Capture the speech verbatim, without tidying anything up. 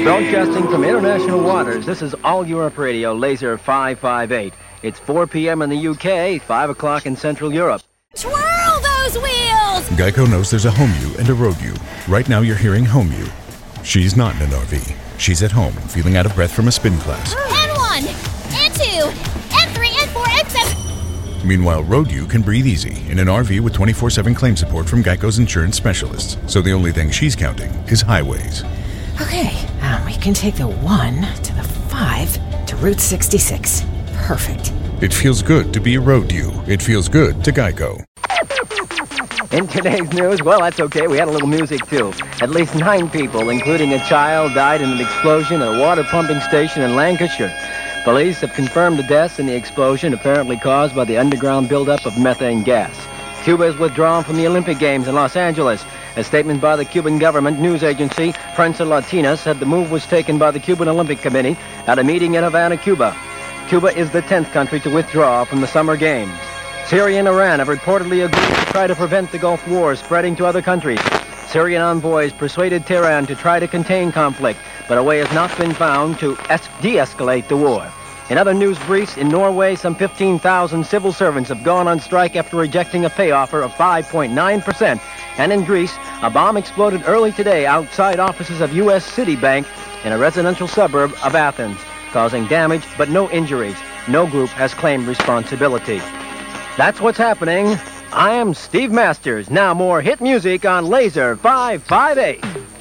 Broadcasting from international waters, this is All Europe Radio, Laser five five eight. It's four p.m. in the U K, five o'clock in Central Europe. Twirl those wheels! Geico knows there's a home you and a road you. Right now you're hearing home you. She's not in an R V. She's at home, feeling out of breath from a spin class. And one, and two, and three, and four, and seven. Meanwhile, road you can breathe easy in an R V with twenty-four seven claim support from Geico's insurance specialists. So the only thing she's counting is highways. Okay, um, we can take the one to the five to Route sixty-six. Perfect. It feels good to be a road you. It feels good to Geico. In today's news, well, that's okay. We had a little music, too. At least nine people, including a child, died in an explosion at a water pumping station in Lancashire. Police have confirmed the deaths in the explosion, apparently caused by the underground buildup of methane gas. Cuba is withdrawn from the Olympic Games in Los Angeles. A statement by the Cuban government news agency, Prensa Latina, said the move was taken by the Cuban Olympic Committee at a meeting in Havana, Cuba. Cuba is the tenth country to withdraw from the Summer Games. Syria and Iran have reportedly agreed to try to prevent the Gulf War spreading to other countries. Syrian envoys persuaded Tehran to try to contain conflict, but a way has not been found to es- de-escalate the war. In other news briefs, in Norway, some fifteen thousand civil servants have gone on strike after rejecting a pay offer of five point nine percent. And in Greece, a bomb exploded early today outside offices of U S Citibank in a residential suburb of Athens, causing damage but no injuries. No group has claimed responsibility. That's what's happening. I am Steve Masters. Now more hit music on Laser five five eight.